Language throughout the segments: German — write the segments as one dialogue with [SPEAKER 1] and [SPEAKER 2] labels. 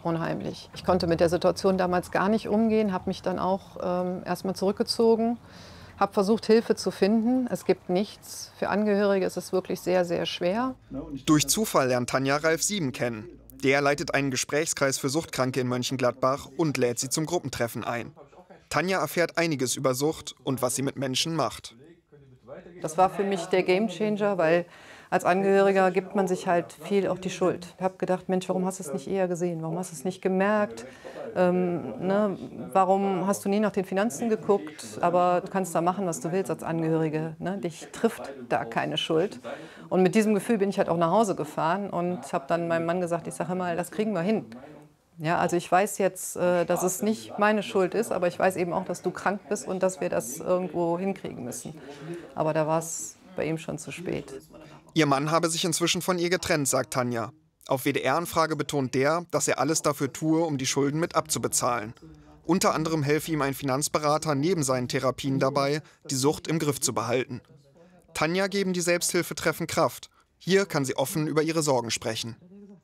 [SPEAKER 1] unheimlich. Ich konnte mit der Situation damals gar nicht umgehen, habe mich dann auch erst mal zurückgezogen, habe versucht, Hilfe zu finden. Es gibt nichts. Für Angehörige ist es wirklich sehr, sehr schwer.
[SPEAKER 2] Durch Zufall lernt Tanja Ralf Sieben kennen. Der leitet einen Gesprächskreis für Suchtkranke in Mönchengladbach und lädt sie zum Gruppentreffen ein. Tanja erfährt einiges über Sucht und was sie mit Menschen macht.
[SPEAKER 1] Das war für mich der Gamechanger, weil als Angehöriger gibt man sich halt viel auch die Schuld. Ich habe gedacht, Mensch, warum hast du es nicht eher gesehen? Warum hast du es nicht gemerkt? Ne? Warum hast du nie nach den Finanzen geguckt? Aber du kannst da machen, was du willst als Angehörige. Ne? Dich trifft da keine Schuld. Und mit diesem Gefühl bin ich halt auch nach Hause gefahren und habe dann meinem Mann gesagt, ich sage mal, das kriegen wir hin. Ja, also ich weiß jetzt, dass es nicht meine Schuld ist, aber ich weiß eben auch, dass du krank bist und dass wir das irgendwo hinkriegen müssen. Aber da war es bei ihm schon zu spät.
[SPEAKER 2] Ihr Mann habe sich inzwischen von ihr getrennt, sagt Tanja. Auf WDR-Anfrage betont der, dass er alles dafür tue, um die Schulden mit abzubezahlen. Unter anderem helfe ihm ein Finanzberater neben seinen Therapien dabei, die Sucht im Griff zu behalten. Tanja geben die Selbsthilfetreffen Kraft. Hier kann sie offen über ihre Sorgen sprechen.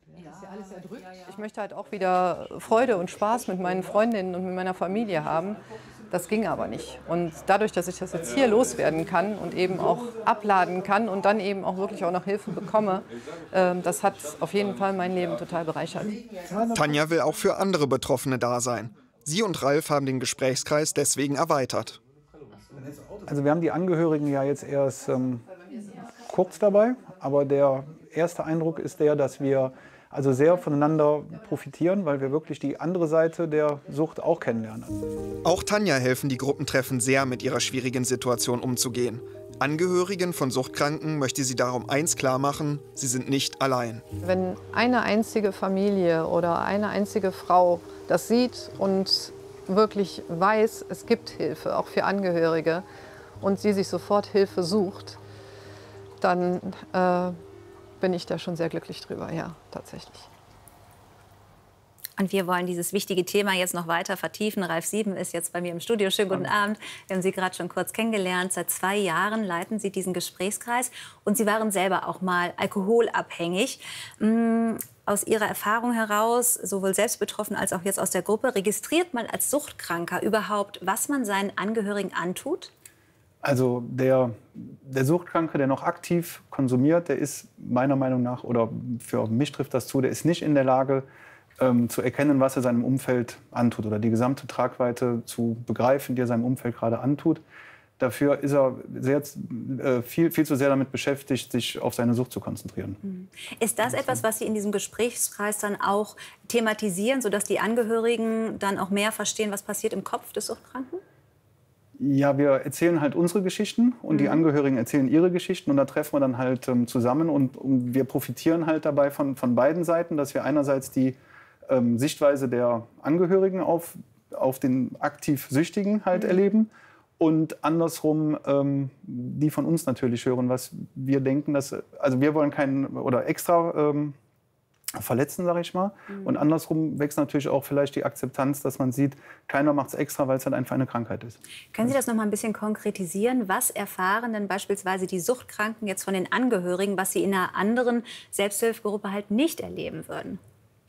[SPEAKER 1] Ich möchte halt auch wieder Freude und Spaß mit meinen Freundinnen und mit meiner Familie haben. Das ging aber nicht. Und dadurch, dass ich das jetzt hier loswerden kann und eben auch abladen kann und dann eben auch wirklich auch noch Hilfe bekomme, das hat auf jeden Fall mein Leben total bereichert.
[SPEAKER 2] Tanja will auch für andere Betroffene da sein. Sie und Ralf haben den Gesprächskreis deswegen erweitert.
[SPEAKER 3] Also wir haben die Angehörigen ja jetzt erst kurz dabei, aber der erste Eindruck ist der, dass wir also sehr voneinander profitieren, weil wir wirklich die andere Seite der Sucht auch kennenlernen.
[SPEAKER 2] Auch Tanja helfen die Gruppentreffen sehr, mit ihrer schwierigen Situation umzugehen. Angehörigen von Suchtkranken möchte sie darum eins klar machen: Sie sind nicht allein.
[SPEAKER 1] Wenn eine einzige Familie oder eine einzige Frau das sieht und wirklich weiß, es gibt Hilfe, auch für Angehörige, und sie sich sofort Hilfe sucht, dann bin ich da schon sehr glücklich drüber, ja, tatsächlich.
[SPEAKER 4] Und wir wollen dieses wichtige Thema jetzt noch weiter vertiefen. Ralf Sieben ist jetzt bei mir im Studio. Schönen guten Abend. Wir haben Sie gerade schon kurz kennengelernt. Seit 2 Jahren leiten Sie diesen Gesprächskreis. Und Sie waren selber auch mal alkoholabhängig. Aus Ihrer Erfahrung heraus, sowohl selbst betroffen als auch jetzt aus der Gruppe, registriert man als Suchtkranker überhaupt, was man seinen Angehörigen antut?
[SPEAKER 3] Also der Suchtkranke, der noch aktiv konsumiert, der ist meiner Meinung nach, oder für mich trifft das zu, der ist nicht in der Lage zu erkennen, was er seinem Umfeld antut oder die gesamte Tragweite zu begreifen, die er seinem Umfeld gerade antut. Dafür ist er viel zu sehr damit beschäftigt, sich auf seine Sucht zu konzentrieren.
[SPEAKER 4] Ist das etwas, was Sie in diesem Gesprächskreis dann auch thematisieren, sodass die Angehörigen dann auch mehr verstehen, was passiert im Kopf des Suchtkranken?
[SPEAKER 3] Ja, wir erzählen halt unsere Geschichten und die Angehörigen erzählen ihre Geschichten und da treffen wir dann halt zusammen und wir profitieren halt dabei von beiden Seiten, dass wir einerseits die Sichtweise der Angehörigen auf den aktiv Süchtigen halt erleben und andersrum die von uns natürlich hören, was wir denken, also wir wollen keinen oder extra verletzen, sage ich mal. Und andersrum wächst natürlich auch vielleicht die Akzeptanz, dass man sieht, keiner macht es extra, weil es halt einfach eine Krankheit ist.
[SPEAKER 4] Können Sie das noch mal ein bisschen konkretisieren? Was erfahren denn beispielsweise die Suchtkranken jetzt von den Angehörigen, was sie in einer anderen Selbsthilfegruppe halt nicht erleben würden?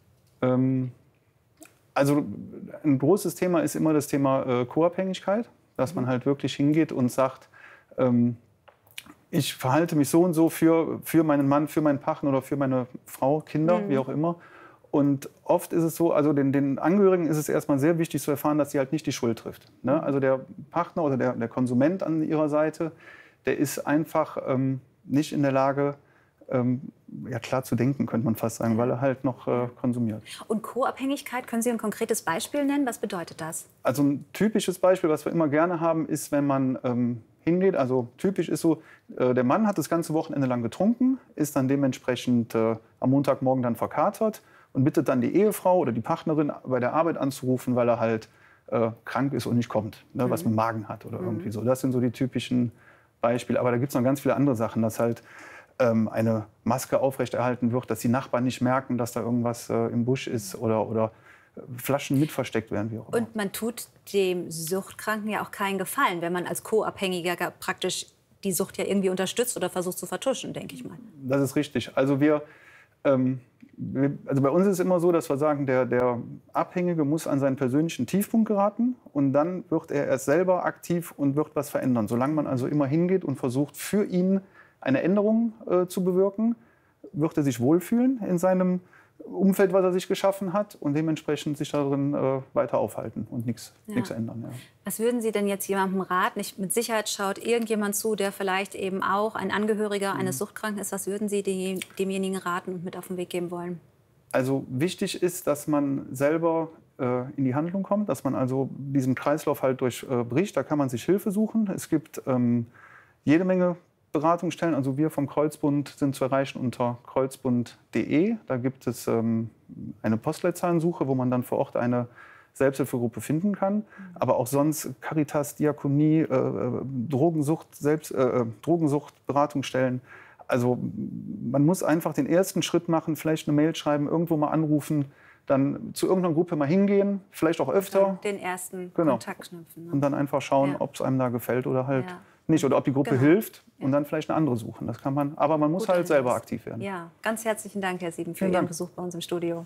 [SPEAKER 3] Also ein großes Thema ist immer das Thema Co-Abhängigkeit, dass man halt wirklich hingeht und sagt, ich verhalte mich so und so für meinen Mann, für meinen Partner oder für meine Frau, Kinder, wie auch immer. Und oft ist es so, also den Angehörigen ist es erstmal sehr wichtig zu erfahren, dass sie halt nicht die Schuld trifft. Ne? Also der Partner oder der Konsument an ihrer Seite, der ist einfach nicht in der Lage, ja, klar zu denken, könnte man fast sagen, weil er halt noch konsumiert.
[SPEAKER 4] Und Co-Abhängigkeit, können Sie ein konkretes Beispiel nennen? Was bedeutet das?
[SPEAKER 3] Also ein typisches Beispiel, was wir immer gerne haben, ist, wenn man hingeht. Also typisch ist so, der Mann hat das ganze Wochenende lang getrunken, ist dann dementsprechend am Montagmorgen dann verkatert und bittet dann die Ehefrau oder die Partnerin bei der Arbeit anzurufen, weil er halt krank ist und nicht kommt, ne, was mit dem Magen hat oder irgendwie so. Das sind so die typischen Beispiele. Aber da gibt es noch ganz viele andere Sachen, dass halt eine Maske aufrechterhalten wird, dass die Nachbarn nicht merken, dass da irgendwas im Busch ist oder Flaschen mit versteckt werden. Wie auch immer.
[SPEAKER 4] Und man tut dem Suchtkranken ja auch keinen Gefallen, wenn man als Co-Abhängiger praktisch die Sucht ja irgendwie unterstützt oder versucht zu vertuschen, denke ich mal.
[SPEAKER 3] Das ist richtig. Also wir Also bei uns ist es immer so, dass wir sagen, der Abhängige muss an seinen persönlichen Tiefpunkt geraten und dann wird er erst selber aktiv und wird was verändern. Solange man also immer hingeht und versucht, für ihn eine Änderung zu bewirken, wird er sich wohlfühlen in seinem Umfeld, was er sich geschaffen hat und dementsprechend sich darin weiter aufhalten und nichts ändern. Ja.
[SPEAKER 4] Was würden Sie denn jetzt jemandem raten? Mit Sicherheit schaut irgendjemand zu, der vielleicht eben auch ein Angehöriger eines Suchtkranken ist. Was würden Sie demjenigen raten und mit auf den Weg geben wollen?
[SPEAKER 3] Also wichtig ist, dass man selber in die Handlung kommt, dass man also diesen Kreislauf halt durchbricht. Da kann man sich Hilfe suchen. Es gibt jede Menge Beratungsstellen, also wir vom Kreuzbund sind zu erreichen unter kreuzbund.de. Da gibt es eine Postleitzahlensuche, wo man dann vor Ort eine Selbsthilfegruppe finden kann. Aber auch sonst Caritas, Diakonie, Drogensuchtberatungsstellen. Also man muss einfach den ersten Schritt machen, vielleicht eine Mail schreiben, irgendwo mal anrufen, dann zu irgendeiner Gruppe mal hingehen, vielleicht auch öfter.
[SPEAKER 4] Den ersten Kontakt knüpfen. Ne?
[SPEAKER 3] Und dann einfach schauen, ob es einem da gefällt oder halt nicht. Oder ob die Gruppe hilft und dann vielleicht eine andere suchen. Das kann man, aber man muss halt selber aktiv werden.
[SPEAKER 4] Ja, ganz herzlichen Dank, Herr Sieben, für Ihren Besuch bei uns im Studio.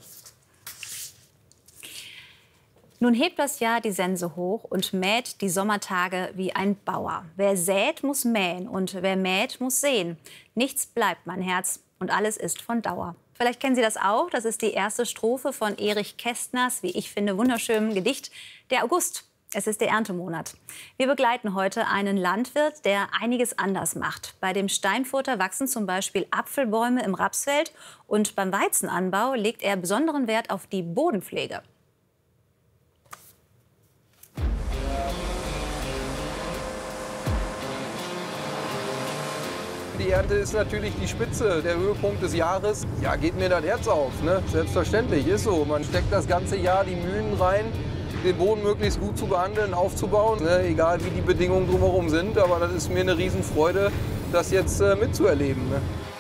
[SPEAKER 4] Nun hebt das Jahr die Sense hoch und mäht die Sommertage wie ein Bauer. Wer sät, muss mähen und wer mäht, muss säen. Nichts bleibt, mein Herz, und alles ist von Dauer. Vielleicht kennen Sie das auch. Das ist die erste Strophe von Erich Kästners, wie ich finde, wunderschönem Gedicht Der August. Es ist der Erntemonat. Wir begleiten heute einen Landwirt, der einiges anders macht. Bei dem Steinfurter wachsen zum Beispiel Apfelbäume im Rapsfeld und beim Weizenanbau legt er besonderen Wert auf die Bodenpflege.
[SPEAKER 5] Die Ernte ist natürlich die Spitze, der Höhepunkt des Jahres. Ja, geht mir das Herz auf, ne? Selbstverständlich, ist so. Man steckt das ganze Jahr die Mühen rein, den Boden möglichst gut zu behandeln, aufzubauen, ne? Egal wie die Bedingungen drumherum sind. Aber das ist mir eine Riesenfreude, das jetzt mitzuerleben. Ne?